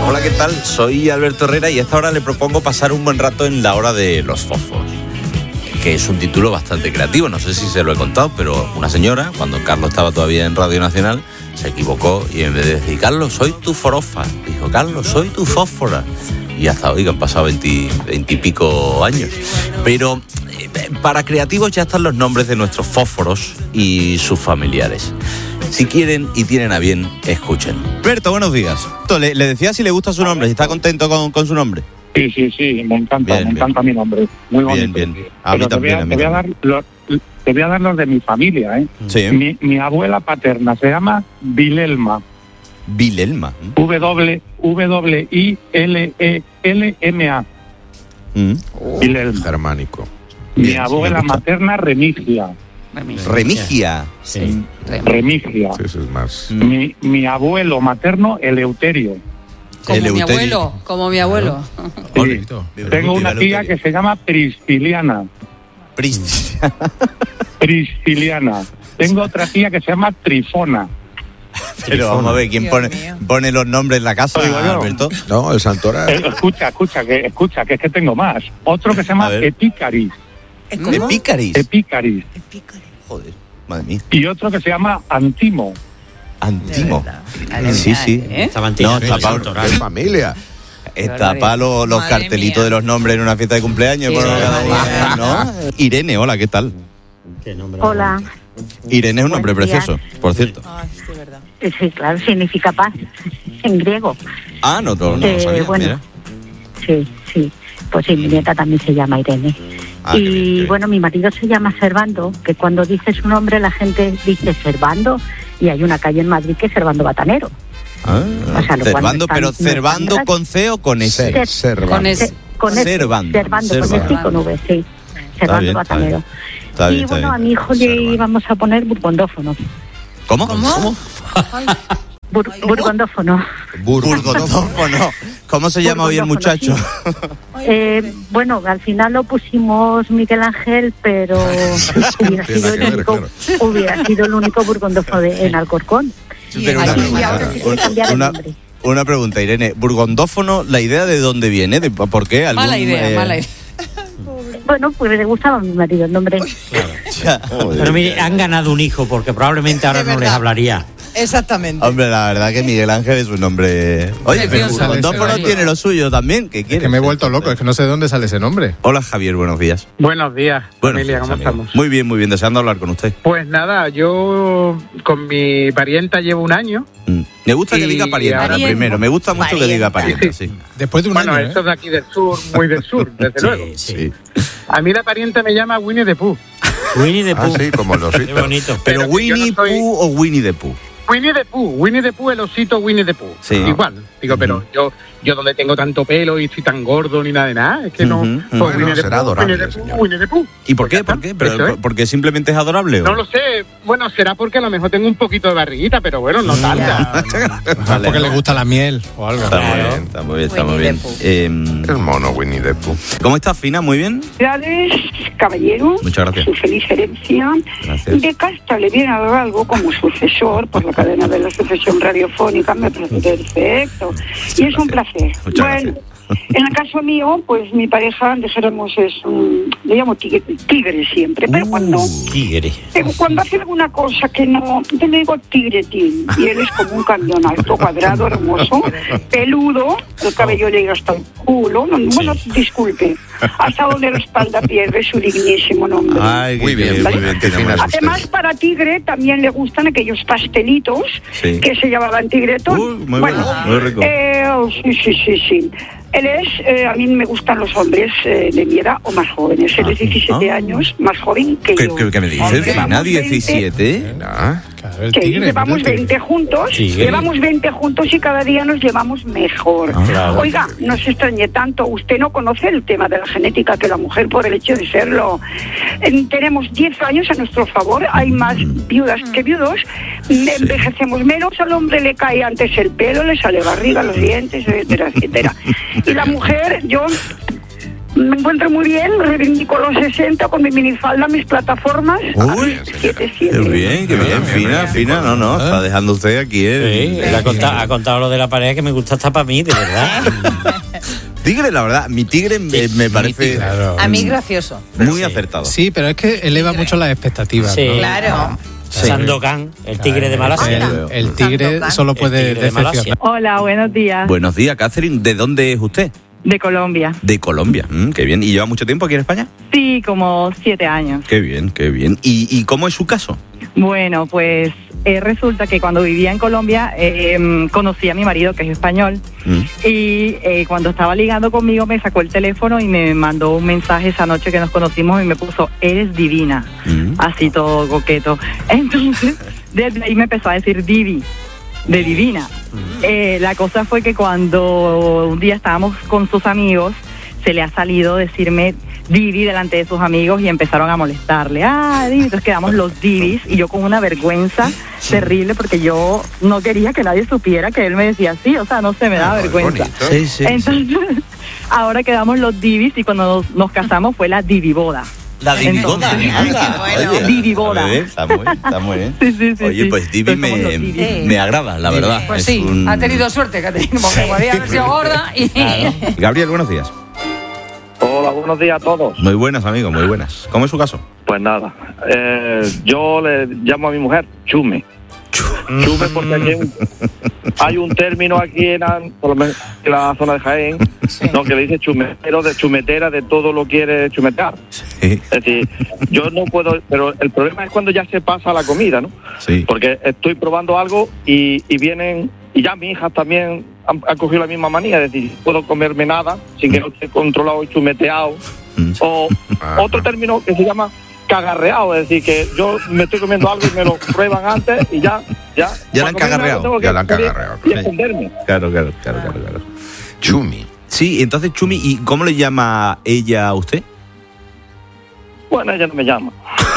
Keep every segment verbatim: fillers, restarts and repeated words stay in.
Hola, ¿qué tal? Soy Alberto Herrera y a esta hora le propongo pasar un buen rato en la hora de los fósforos, que es un título bastante creativo. No sé si se lo he contado, pero una señora, cuando Carlos estaba todavía en Radio Nacional, se equivocó y en vez de decir Carlos, soy tu forofa, dijo Carlos, soy tu fósfora. Y hasta hoy que han pasado veintipico años. Pero eh, para creativos ya están los nombres de nuestros fósforos y sus familiares. Si quieren y tienen a bien, escuchen. Alberto, buenos días. Le, le decía si le gusta su nombre, si está contento con, con su nombre. Sí, sí, sí, me encanta, Bien, me bien. encanta mi nombre. Muy bonito. Bien, bien. A Pero mí también, a mí te voy a, también. te voy a dar los, te voy a dar los de mi familia, ¿eh? Sí. Mi, mi abuela paterna se llama Vilelma. Vilelma. W, W, I, L, E, L, M, A. Mm. Vilelma. Germánico. Mi Bien, abuela sí me gusta. materna, Remigia. Remigia. Sí. Remigia. Sí, eso es más. Mm. Mi, mi abuelo materno, Eleuterio. Como mi Eleuterio. abuelo, como mi abuelo. Sí. Bonito. Tengo una tía que se llama Prisciliana. Pris- Prisciliana. Tengo otra tía que se llama Trifona. Pero vamos a ver, ¿quién Dios pone, mío. pone los nombres en la casa, Digo yo. Alberto? No, el santoral. Eh, escucha, escucha, que escucha, que es que tengo más. Otro que se llama A ver. Epicaris. ¿De Picaris? Epicaris. Joder, madre mía. Y otro que se llama Antimo. Antimo. Madre Sí, mía, sí. ¿eh? Estaban tirando No, está el pa- santoral. ¡Qué familia! Está para los, los Madre cartelitos mía. de los nombres en una fiesta de cumpleaños. Qué por cada barbaridad. uno, ¿no? Irene, hola, ¿qué tal? Qué nombre. Hola. Irene es un nombre Buenos días. precioso, por cierto. Sí, claro, significa paz en griego. Ah, no, no, no lo Eh, sabía, bueno. mira. Sí, sí. Pues sí, mi nieta también se llama Irene. Ah, qué bien, qué y bien. bueno, mi marido se llama Servando, que cuando dice su nombre la gente dice Servando, y hay una calle en Madrid que es Servando Batanero. Ah, O sea, lo cual Cervando, no es pero tan- no es Cervando tan con C o con S. Ser, ser, Con ese. Eh, con ese, Servando, Servando, con Servando. S y con V, sí. Servando bien, está Batanero. Está bien, y está bueno, bien. a mi hijo le Servando. íbamos a poner burgondófono. ¿Cómo? ¿Cómo? Bur- burgondófono. Burgondófono. ¿Cómo se llama hoy el muchacho? Eh, bueno, al final lo pusimos Miguel Ángel, pero hubiera Tiene sido, que el ver, único, hubiera sido el único burgondófono de, en Alcorcón. Pero una, Así, y ahora se quiere cambiar el una- nombre. una pregunta, Irene. ¿Burgondófono, la idea de dónde viene? ¿De por qué? ¿Algún, Mala idea, eh, mala idea. Bueno, pues le gustaba a mi marido el nombre. ya. Pero mire, han ganado un hijo porque probablemente ahora De no les verdad. hablaría. Exactamente. Hombre, la verdad que Miguel Ángel es un nombre... Oye, pero Precioso. Burgondófono tiene lo suyo también. ¿Qué Es quieres? que me he vuelto loco, es que no sé de dónde sale ese nombre. Hola, Javier, buenos días. Buenos días, Buenos familia, días, ¿cómo amigo. estamos? Muy bien, muy bien, deseando hablar con usted. Pues nada, yo con mi parienta llevo un año. Mm. Me gusta que Y diga parienta, ahora Parienta. primero. Me gusta mucho que diga parienta, sí. Después de un Bueno, año, esto ¿eh? de aquí del sur, muy del sur, desde luego. Sí, sí. A mí la parienta me llama Winnie the Pooh. Winnie the Ah, Pooh. sí, como los Qué bonito. Pero, Pero que yo Winnie no soy- Pooh o Winnie the Pooh. Winnie the Pooh, Winnie the Pooh, el osito Winnie the Pooh. Sí. Igual, digo, pero yo yo donde tengo tanto pelo y estoy tan gordo ni nada de nada, es que no... Ujú, pues ujú. Winnie the Será Pooh, adorable, Winnie the Pooh, señor. Winnie the Pooh. ¿Y por Pues ya qué? ¿Por está, qué? Pero, eso es. ¿Porque simplemente es adorable o? No lo sé, bueno, será porque a lo mejor tengo un poquito de barriguita, pero bueno, no tanta. Ajá, porque le gusta la miel o algo. Está muy Claro. bien, está muy bien, está muy Winnie bien. the Pooh. Eh, El mono Winnie the Pooh. ¿Cómo estás, Fina? ¿Muy bien? Felicidades, caballero. Muchas gracias. Su feliz herencia. Gracias. De casta le viene a dar algo como sucesor por la cadena de la sucesión radiofónica. Me parece perfecto. Y es un placer. Muchas bueno, gracias. en el caso mío, pues mi pareja, dijéramos, es un... Le llamo tigre, tigre siempre, pero cuando... Tigre. Pero cuando hace alguna cosa que no, yo le digo tigretín, y él es como un cañón alto, cuadrado, hermoso, peludo, el cabello le llega hasta el culo, no, bueno, disculpe, hasta donde la espalda pierde su dignísimo nombre. Ay, Muy bien, muy ¿vale? bien. Qué fina es usted. Además, para tigre también le gustan aquellos pastelitos Sí. que se llamaban tigretón. Uy, muy bueno, muy rico. eh, sí, sí, sí, sí. Él es, eh, a mí me gustan los hombres eh, de mi edad o más jóvenes. Él es diecisiete ah. años, más joven que ¿Qué, yo. qué, qué me dices, Llevamos Fina? veinte ¿diecisiete? Ah, Claro, el que tigre. llevamos el tigre. veinte juntos, Tigre. llevamos veinte juntos y cada día nos llevamos mejor. Ah, claro. Oiga, no se extrañe tanto, usted no conoce el tema de la genética, que la mujer por el hecho de serlo. Eh, tenemos diez años a nuestro favor, hay más viudas que viudos, envejecemos menos, al hombre le cae antes el pelo, le sale barriga, los dientes, etcétera, etcétera. Y la mujer, yo... Me encuentro muy bien, reivindico los sesenta con mi minifalda, mis plataformas. Uy, siete, qué siete. bien, qué bien, fina, fina, no, no, está dejando usted aquí, Sí, ¿eh? él ha contado, ha contado lo de la pareja que me gusta hasta para mí, de verdad. Tigre, la verdad, mi tigre me, me parece Claro. A mí es gracioso. muy Sí. acertado. Sí, pero es que eleva mucho las expectativas. Sí. ¿no? Claro. Sí. Sandokan, el tigre de El, Malasia. el tigre Sandokan. solo puede El tigre de Malasia. decepcionar. Hola, buenos días. Buenos días, Catherine, ¿de dónde es usted? De Colombia. De Colombia, mm, qué bien. ¿Y lleva mucho tiempo aquí en España? Sí, como siete años. Qué bien, qué bien. ¿Y, y cómo es su caso? Bueno, pues eh, resulta que cuando vivía en Colombia eh, conocí a mi marido, que es español, Mm. y eh, cuando estaba ligando conmigo me sacó el teléfono y me mandó un mensaje esa noche que nos conocimos y me puso, eres divina, Mm. así todo coqueto. Entonces, desde ahí me empezó a decir Divi, de divina. Eh, la cosa fue que cuando un día estábamos con sus amigos, se le ha salido decirme Divi delante de sus amigos y empezaron a molestarle. Ah, Divi, entonces quedamos los Divis y yo con una vergüenza terrible porque yo no quería que nadie supiera que él me decía así, o sea, no sé, me daba vergüenza. Sí, sí. Entonces, ahora quedamos los Divis y cuando nos, nos casamos fue la Divi boda. La Diviboda. Entonces- anda, Bueno. oye, Diviboda. está bien, Está muy bien, está muy bien. Sí, sí, sí, Oye, sí. pues Divi Entonces somos me, los Divis. Sí. me agrada, la verdad. Pues Es sí, un- ha tenido suerte, Catherine, porque podía haber sido gorda y... Gabriel, buenos días. Hola, buenos días a todos. Muy buenas, amigo, muy buenas. ¿Cómo es su caso? Pues nada, eh, yo le llamo a mi mujer Chume. Chume porque aquí hay un, hay un término aquí en la, por lo menos en la zona de Jaén, no, que le dice chumetero, de chumetera, de todo lo quiere chumetear. Sí, Es decir, yo no puedo, pero el problema es cuando ya se pasa la comida, ¿no? sí. Porque estoy probando algo y, y vienen, y ya mis hijas también han, han cogido la misma manía, es decir, puedo comerme nada sin que no esté controlado y chumeteado. Mm. O otro término que se llama cagarreado, es decir, que yo me estoy comiendo algo y me lo prueban antes y ya, ya. Ya la han para comerme cagarreado, algo tengo que ya la han salir cagarreado, Y sí. esconderme. Claro, claro, claro, claro, claro. Chumi. Sí, entonces, Chumi, ¿y cómo le llama ella a usted? Bueno, ella no me llama.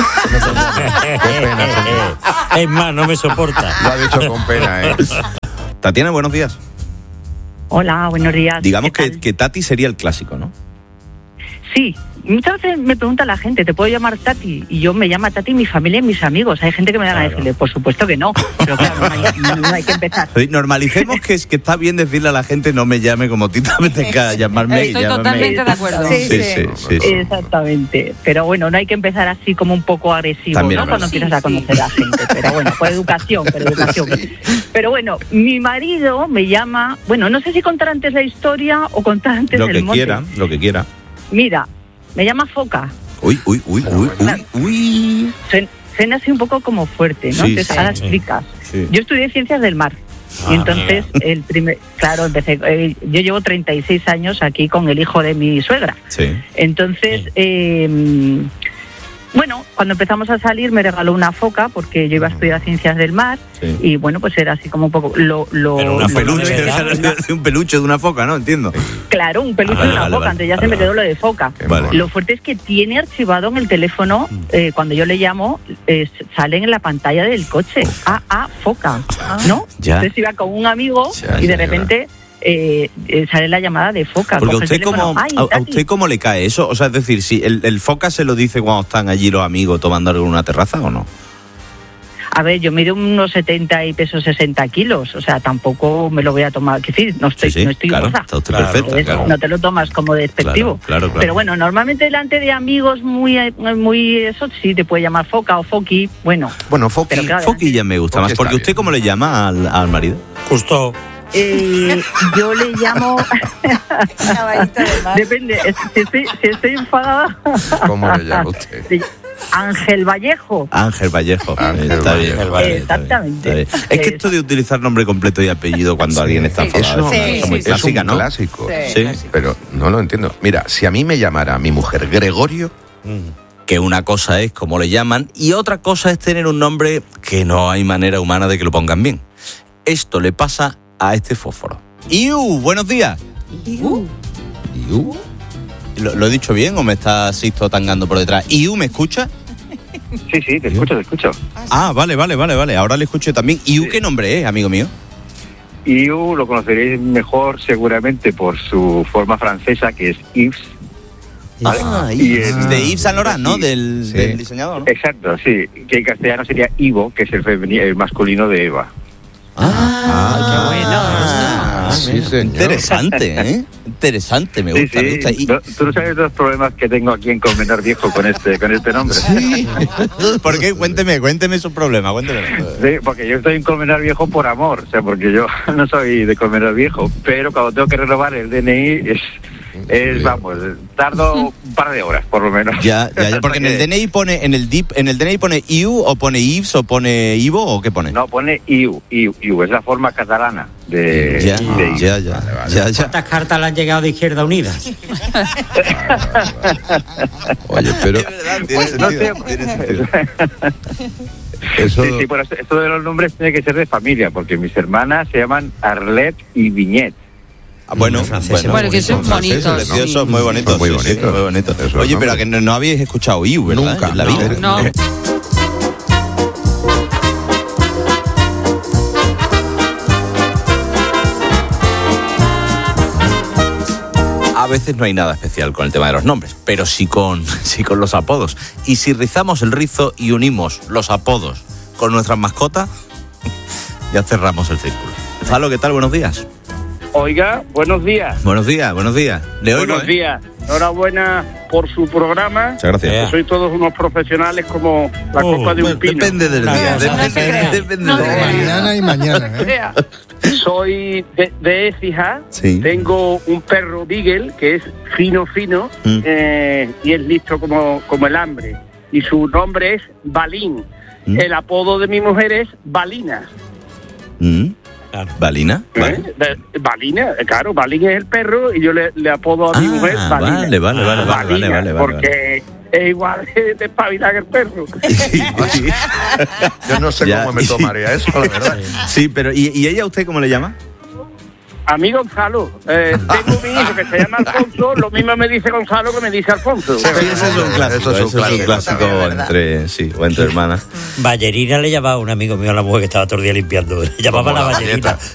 Es más, no me soporta. Lo ha dicho con pena, ¿eh? Tatiana, buenos días. Hola, buenos días. Digamos ¿Qué que, tal? que Tati sería el clásico, ¿no? Sí, muchas veces me pregunta la gente, ¿te puedo llamar Tati? Y yo me llama Tati mi familia y mis amigos. Hay gente que me da a decirle, por supuesto que no, pero claro, no hay, no- no hay que empezar. Sí, normalicemos que, es, que está bien decirle a la gente no me llame como Tita, me tenga llamarme y Estoy llámame. totalmente de acuerdo. Sí, sí, sí, sí, sí. Exactamente, pero bueno, no hay que empezar así como un poco agresivo, También ¿no? es Cuando verdad. empiezas a Sí, conocer a la gente, pero bueno, por educación, por educación. Pero bueno, mi marido me llama, bueno, no sé si contar antes la historia o contar antes Lo el que monte. quiera, lo que quiera. Mira, me llama Foca. Uy, uy, uy, uy, uy, uy. Suen- Suena así un poco como fuerte, ¿no? Sí, Entonces, sí, ahora sí. explicas. Sí. Yo estudié Ciencias del Mar. Ah, Y entonces, el primer, claro, empecé, eh, yo llevo treinta y seis años aquí con el hijo de mi suegra. Sí. Entonces, Sí. eh, bueno, cuando empezamos a salir me regaló una foca porque yo iba a estudiar Ciencias del Mar Sí. y bueno, pues era así como un poco lo... lo Pero una Un lo- peluche, de verdad. un peluche de una foca, ¿no? Entiendo. Claro, un peluche Ah, de una vale, foca, vale, antes ya vale, se me vale. quedó lo de foca. Qué Vale. mono. Lo fuerte es que tiene archivado en el teléfono, eh, cuando yo le llamo, eh, sale en la pantalla del coche, A A Foca, ¿no? Ya. Entonces iba con un amigo Ya, y de ya, repente eh, eh, sale la llamada de Foca. Porque a coge el usted, teléfono, cómo, "Ay, a, a Tati". usted cómo le cae eso, o sea, es decir, si el, el foca se lo dice cuando están allí los amigos tomando algo en una terraza o no. A ver, yo mido unos setenta y peso sesenta kilos, o sea, tampoco me lo voy a tomar, que sí, no estoy, Sí, sí, no estoy claro, gorda. está usted Claro, perfecta, Entonces, claro. no te lo tomas como despectivo. Claro, claro, claro. Pero bueno, normalmente delante de amigos muy, muy eso, sí te puede llamar Foca o Foqui, bueno. Bueno, Foki. Pero claro, Foqui ya me gusta Foqui más, está porque usted bien. cómo le llama al, al marido. Justo. Eh, yo le llamo, Caballito de mar. depende, es- si estoy, si estoy enfadada, ¿Cómo le llama usted? le- Ángel Vallejo. Ángel Vallejo. Ángel está Vallejo. bien, está bien, está bien, Exactamente. está bien. Es que esto de utilizar nombre completo y apellido cuando alguien está Sí. enfadado Eso es una Sí, cosa muy sí, sí. clásica, es un ¿no? clásico. Sí. Pero no lo entiendo. Mira, si a mí me llamara mi mujer Gregorio, Que una cosa es cómo le llaman y otra cosa es tener un nombre que no hay manera humana de que lo pongan bien. Esto le pasa a este fósforo. ¡Iu! ¡Buenos días! Iu, ¿Lo, lo he dicho bien o me está Sisto tangando por detrás? ¿Iu me escucha? Sí, sí, te escucho, te escucho. Ah, vale, vale, vale, vale. Ahora le escucho también. ¿Iu qué nombre es, amigo mío? Iu lo conoceréis mejor seguramente por su forma francesa, que es Yves. ¿vale? Ah, Y Yves. en- De Yves Saint Laurent, ¿no? Sí. Del, Sí. del diseñador, ¿no? Exacto, sí. Que en castellano sería Ivo, que es el, femeni- el masculino de Eva. Ah, qué bueno. Ah, sí, señor. Interesante, ¿eh? Interesante, me Sí, gusta, me gusta. sí. Y- No, tú no sabes los problemas que tengo aquí en Colmenar Viejo con este, con este nombre. Sí. ¿Por qué? Cuénteme, cuénteme su problema, cuénteme. Porque yo estoy en Colmenar Viejo por amor, o sea, porque yo no soy de Colmenar Viejo, pero cuando tengo que renovar el D N I es, es vamos, tardo un par de horas por lo menos. Ya, ya, ya, porque en el D N I pone, en el D I P, en el D N I pone Iu, o pone Yves, o pone Ivo, o qué pone. No, pone Iu, Iu, Iu, es la forma catalana de... Ya, de Iu. ya, ya, ya, ya. ¿Cuántas cartas le han llegado de Izquierda Unida? Oye, pero Pues no sé, eso... Sí, sí, pero esto- esto de los nombres tiene que ser de familia, porque mis hermanas se llaman Arlette y Viñet. Ah, bueno, Franceses. Bueno, que son franceses, bonitos. ¿no? preciosos, muy bonitos. Son muy sí, sí, bonitos. muy bonitos. Esos Oye, pero nombres. que no, no habéis escuchado Iu, ¿verdad? Nunca, En la no. vida. No. A veces no hay nada especial con el tema de los nombres, pero sí con, sí con los apodos. Y si rizamos el rizo y unimos los apodos con nuestras mascotas, ya cerramos el círculo. Gonzalo, ¿qué tal? Buenos días. Oiga, buenos días. Buenos días, buenos días. Le oigo, Buenos ¿eh? días. Enhorabuena por su programa. Muchas gracias. Yeah. Sois todos unos profesionales como la Oh, copa de un Bueno, pino. depende del No, día. no, depende, no se crea. depende No del se día. crea. Mañana y mañana, ¿eh? Vea. Soy de, de Écija. Sí. Tengo un perro Beagle que es fino, fino Mm. eh, y es listo como, como el hambre. Y su nombre es Balín. Mm. El apodo de mi mujer es Balina. Mm. Claro. ¿Balina? Vale. ¿Eh? De- Balina, eh, claro, Balín es el perro y yo le, le apodo a mi Ah, mujer Balina. vale, vale, vale, vale, Balina, vale, vale, vale. porque es igual de, de espabilado que el perro. Sí, sí. Yo no sé Ya. cómo me tomaría eso, la verdad. Sí, pero ¿y, y ella usted cómo le llama? A mí Gonzalo, eh, tengo mi hijo que se llama Alfonso, lo mismo me dice Gonzalo que me dice Alfonso. Sí, ese es un clásico. Eso es un Eso es un clásico. clásico entre, sí, o entre hermanas. Ballerina le llamaba un amigo mío a la mujer que estaba todo el día limpiando. Le llamaba Como la la ballerina.